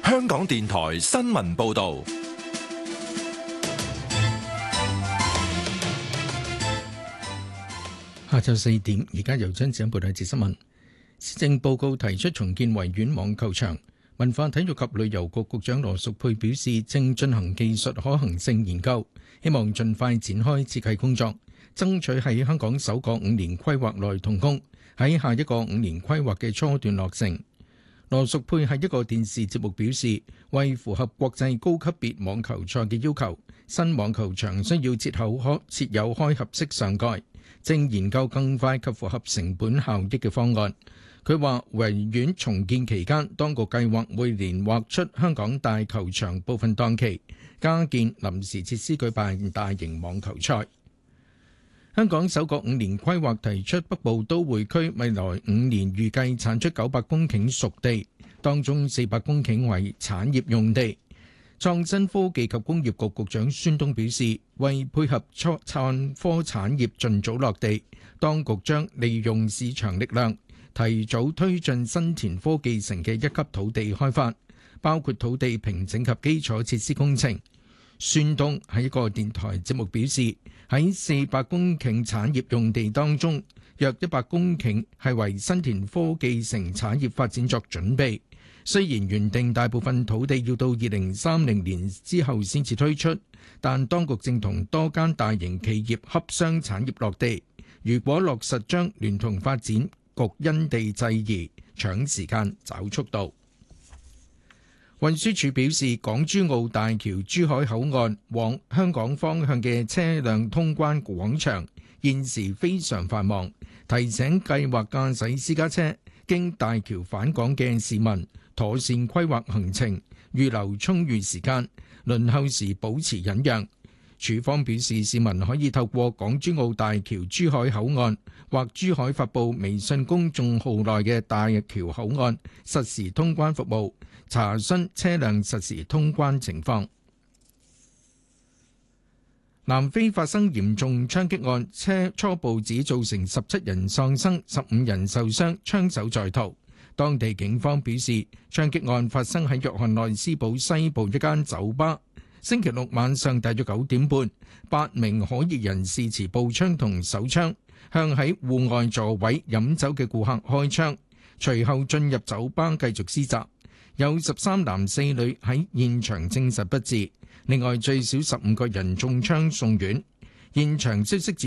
香港電台新聞報道。 下晝4點，而家由張子欣報道一節新聞。施政報告提出重建維園網球場，文化體育及旅遊局局長羅淑佩表示，正進行技術可行性研究，希望盡快展開設計工作，爭取喺香港首個5年規劃內動工，喺下一個5年規劃嘅初段落成。羅淑佩喺一個電視節目表示，為符合國際高級別網球賽嘅要求，新網球場需要設有開合式上蓋，正研究更快及符合成本效益嘅方案。佢話維園重建期間，當局計劃每年劃出香港大球場部分檔期，加建臨時設施舉辦大型網球賽。香港首個5年規劃提出北部都會區未來5年預計產出900公頃熟地，當中400公頃為產業用地。創新科技及工業局局長孫東表示，為配合創科產業盡早落地，當局將利用市場力量，提早推進新田科技城嘅1級土地開發，包括土地平整及基礎設施工程。孫東喺一個電台節目表示，喺400公頃產業用地當中，約100公頃係為新田科技城產業發展作準備。雖然原定大部分土地要到2030年之後先至推出，但當局正同多間大型企業洽商產業落地。如果落實，將聯同發展局因地制宜，搶時間找速度。運輸署表示，港珠澳大橋珠海口岸往香港方向嘅車輛通關廣場現時非常繁忙，提醒計劃駕駛私家車經大橋返港嘅市民妥善規劃行程，預留充裕時間，輪候時保持忍讓。署方表示，市民可以透過港珠澳大橋珠海口岸或珠海發布微信公眾號內嘅大橋口岸實時通關服務，查詢車輛實時通關情況。南非發生嚴重槍擊案，初步指造成17人喪生、15人受傷，槍手在逃。當地警方表示，槍擊案發生喺約翰內斯堡西部一間酒吧。星期六晚上大約9點半，8名可疑人士持步槍同手槍向喺戶外座位飲酒嘅顧客開槍，隨後進入酒吧繼續施襲。有13男4女喺現場證實不治，另外最少15個人中槍送院。現場消息指